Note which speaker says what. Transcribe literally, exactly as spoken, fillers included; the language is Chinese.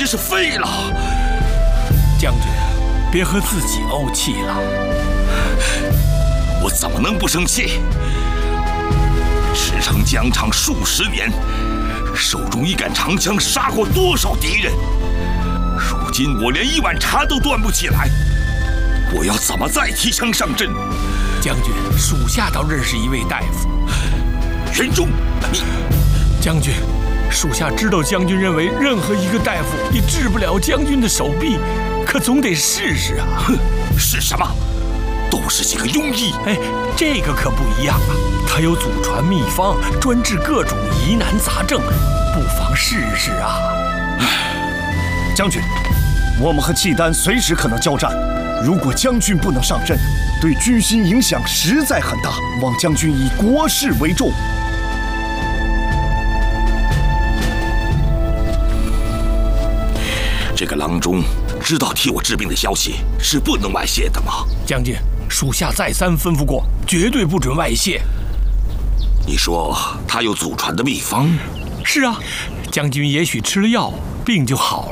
Speaker 1: 是废了。
Speaker 2: 将军，别和自己怄气了。
Speaker 1: 我怎么能不生气？驰骋疆场数十年，手中一杆长枪杀过多少敌人？如今我连一碗茶都端不起来，我要怎么再提枪上阵？
Speaker 2: 将军，属下倒认识一位大夫。
Speaker 1: 任忠，你，
Speaker 2: 将军，属下知道将军认为任何一个大夫也治不了将军的手臂，可总得试试啊！
Speaker 1: 哼，是什么？都是些个庸医。
Speaker 2: 哎，这个可不一样啊，他有祖传秘方，专治各种疑难杂症，不妨试试啊！
Speaker 3: 将军，我们和契丹随时可能交战，如果将军不能上阵，对军心影响实在很大，望将军以国事为重。
Speaker 1: 这个郎中知道替我治病的消息是不能外泄的吗？
Speaker 2: 将军，属下再三吩咐过，绝对不准外泄。
Speaker 1: 你说他有祖传的秘方？
Speaker 2: 是啊，将军也许吃了药，病就好了。